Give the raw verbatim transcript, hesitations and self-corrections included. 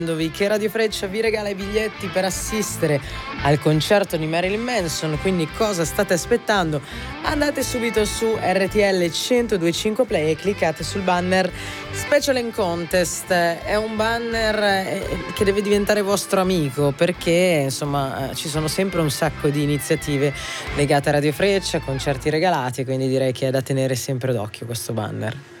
Che Radio Freccia vi regala i biglietti per assistere al concerto di Marilyn Manson, quindi cosa state aspettando? Andate subito su R T L centodue e cinque Play e cliccate sul banner Special and Contest. È un banner che deve diventare vostro amico, perché insomma ci sono sempre un sacco di iniziative legate a Radio Freccia, concerti regalati, quindi direi che è da tenere sempre d'occhio questo banner.